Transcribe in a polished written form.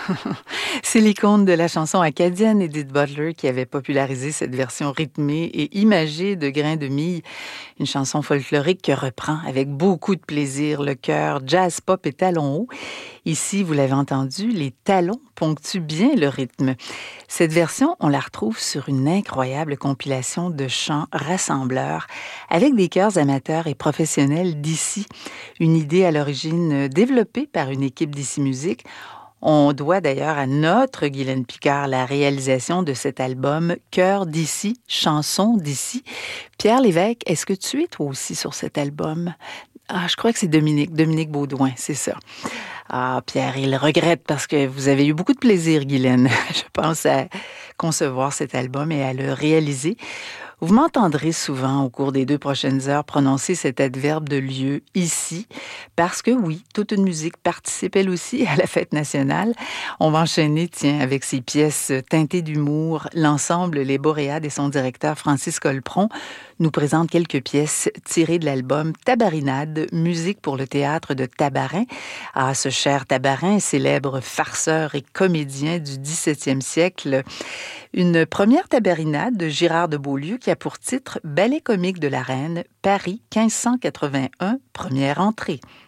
C'est l'icône de la chanson acadienne Edith Butler qui avait popularisé cette version rythmée et imagée de Grains de mie, une chanson folklorique que reprend avec beaucoup de plaisir le chœur jazz pop et talons hauts. Ici, vous l'avez entendu, les talons ponctuent bien le rythme. Cette version, on la retrouve sur une incroyable compilation de chants rassembleurs avec des chœurs amateurs et professionnels d'ici. Une idée à l'origine développée par une équipe d'ici Musique. On doit d'ailleurs à notre Guylaine Picard la réalisation de cet album Cœur d'ici, chansons d'ici. Pierre Lévesque, est-ce que tu es toi aussi sur cet album? Ah, je crois que c'est Dominique Baudouin, c'est ça. Ah, Pierre, il regrette parce que vous avez eu beaucoup de plaisir, Guylaine, je pense, à concevoir cet album et à le réaliser. Vous m'entendrez souvent au cours des 2 prochaines heures prononcer cet adverbe de lieu ici, parce que oui, toute une musique participe elle aussi à la fête nationale. On va enchaîner, tiens, avec ces pièces teintées d'humour. L'ensemble Les Boréades et son directeur Francis Colpron nous présente quelques pièces tirées de l'album Tabarinade, musique pour le théâtre de Tabarin. Ah, ce cher Tabarin, célèbre farceur et comédien du 17e siècle. Une première tabarinade de Girard de Beaulieu qui a pour titre Ballet comique de la Reine, Paris 1581, première entrée.